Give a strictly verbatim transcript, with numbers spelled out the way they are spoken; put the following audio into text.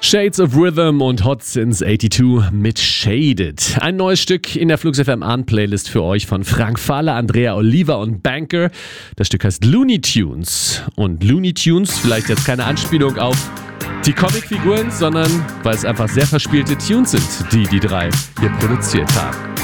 Shades of Rhythm und Hot Since zweiundachtzig mit Shaded. Ein neues Stück in der Flux F M Ahn-Playlist für euch von Frank Fahler, Andrea Oliva und Banker. Das Stück heißt Looney Tunes. Und Looney Tunes, vielleicht jetzt keine Anspielung auf die Comicfiguren, sondern weil es einfach sehr verspielte Tunes sind, die die drei hier produziert haben.